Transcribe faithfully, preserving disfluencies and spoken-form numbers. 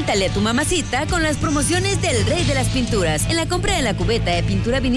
Píntale a tu mamacita con las promociones del Rey de las Pinturas. En la compra de la cubeta de pintura vinil